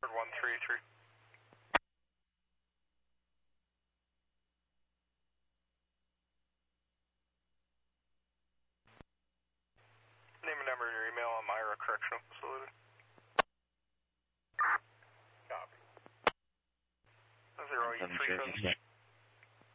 133. Name and number in your email on Myra Correctional Facility. Copy. 0 E 3